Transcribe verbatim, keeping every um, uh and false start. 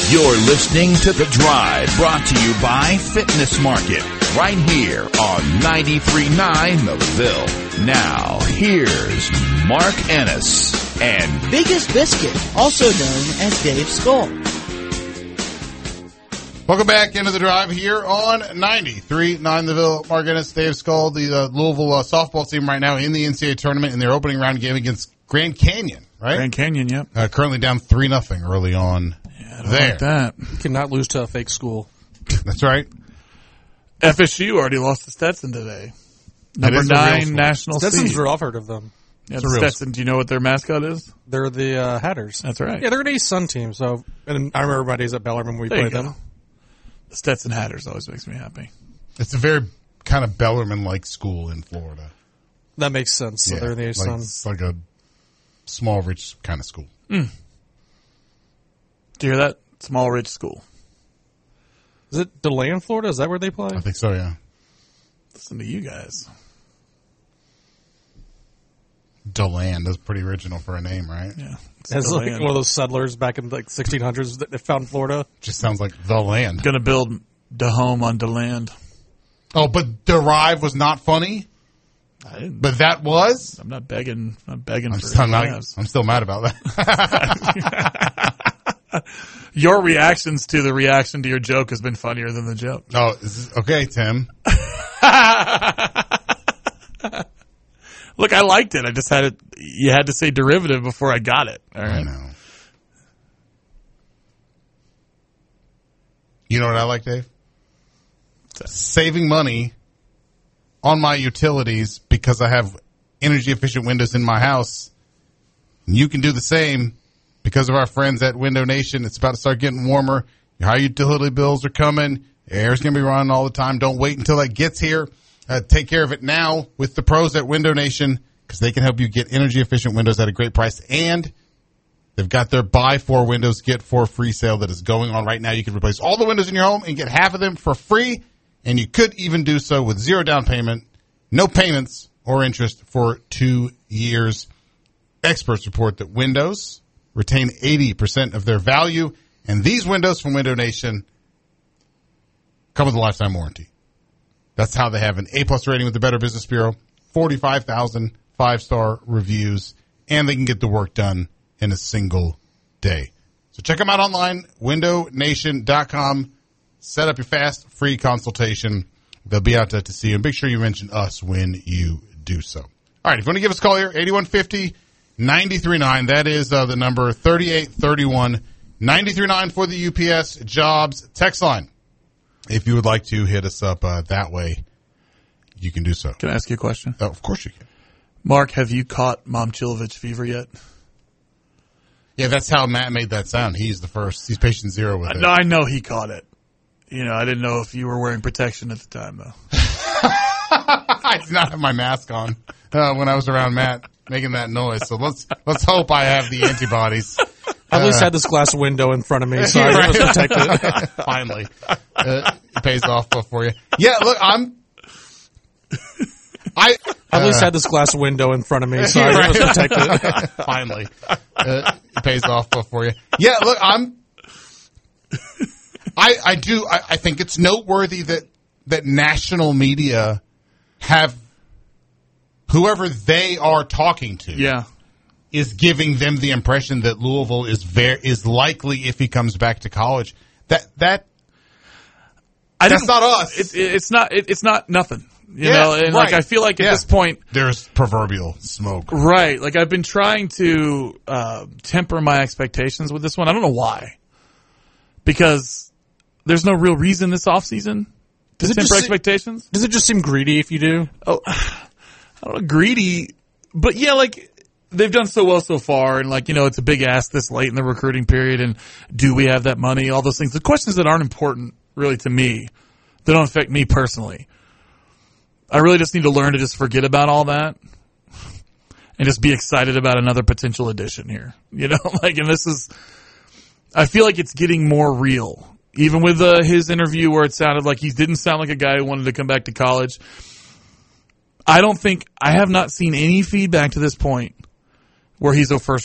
You're listening to The Drive, brought to you by Fitness Market, right here on ninety-three point nine The Ville. Now, here's Mark Ennis and Biggest Biscuit, also known as Dave Skull. Welcome back into The Drive here on ninety-three point nine The Ville. Mark Ennis, Dave Skull, the uh, Louisville uh, softball team right now in the N C double A tournament in their opening round game against Grand Canyon, right? Grand Canyon, yep. Uh, currently down three nothing early on. Yeah, I don't there. like that. You cannot lose to a fake school. That's right. F S U already lost to Stetson today. Number nine national seed. Stetson's real. I've heard of them. Yeah, Stetson, do you know what their mascot is? They're the uh, Hatters. That's right. Yeah, they're an East Sun team. So, and I remember my days at Bellarmine when we there played them. The Stetson Hatters always makes me happy. It's a very kind of Bellarmine-like school in Florida. That makes sense. So yeah, they're the East like, Sun. It's like a small, rich kind of school. Mm. Do you hear that? Small, rich school. Is it DeLand, Florida? Is that where they play? I think so, yeah. Listen to you guys. DeLand. That's pretty original for a name, right? Yeah. It's, it's like one of those settlers back in like sixteen hundreds that found Florida. Just sounds like the land. Going to build the home on DeLand. Oh, but Derive was not funny? I didn't. But that was? I'm not begging. I'm begging I'm for still, not, laughs. I'm still mad about that. Your reactions to the reaction to your joke has been funnier than the joke. Oh, is this, okay, Tim. Look, I liked it. I just had it. You had to say derivative before I got it. All right. I know. You know what I like, Dave? Saving money on my utilities because I have energy efficient windows in my house. You can do the same because of our friends at Window Nation. It's about to start getting warmer. Your high utility bills are coming. Air's going to be running all the time. Don't wait until that gets here. Uh, take care of it now with the pros at Window Nation because they can help you get energy efficient windows at a great price. And they've got their buy four windows, get four free sale that is going on right now. You can replace all the windows in your home and get half of them for free. And you could even do so with zero down payment, no payments or interest for two years. Experts report that windows retain eighty percent of their value. And these windows from Window Nation come with a lifetime warranty. That's how they have an A-plus rating with the Better Business Bureau, forty-five thousand five-star reviews, and they can get the work done in a single day. So check them out online, window nation dot com. Set up your fast, free consultation. They'll be out there to see you. And make sure you mention us when you do so. All right, if you want to give us a call here, eighty-one fifty, ninety-three nine. That is uh, the number, thirty-eight thirty-one, ninety-three nine for the U P S Jobs text line. If you would like to hit us up uh, that way, you can do so. Can I ask you a question? Oh, of course you can. Mark, have you caught Momchilovich fever yet? Yeah, that's how Matt made that sound. He's the first. He's patient zero with it. No, I know he caught it. You know, I didn't know if you were wearing protection at the time, though. I did not have my mask on uh, when I was around Matt making that noise. So let's let's hope I have the antibodies. I at least uh, had this glass window in front of me, so I was protected. Finally. Uh, it pays off for you. Yeah, look, I'm... I at uh, least had this glass window in front of me, so I was protected. Finally. Uh, it pays off for you. Yeah, look, I'm... I, I do, I, I think it's noteworthy that, that national media have whoever they are talking to. Yeah. Is giving them the impression that Louisville is very is likely if he comes back to college. That that I that's not us. It, it, it's not. It, it's not nothing. You yeah, know, and right. like I feel like at yeah. this point, there's proverbial smoke. Right. Like I've been trying to uh, temper my expectations with this one. I don't know why, because there's no real reason this offseason to temper expectations. Se- does it just seem greedy if you do? Oh, I don't know, greedy, but yeah, like. They've done so well so far, and like, you know, it's a big ask this late in the recruiting period, and do we have that money, all those things. The questions that aren't important, really, to me, that don't affect me personally. I really just need to learn to just forget about all that and just be excited about another potential addition here. You know, like, and this is, I feel like it's getting more real. Even with uh, his interview where it sounded like he didn't sound like a guy who wanted to come back to college. I don't think, I have not seen any feedback to this point where he's a first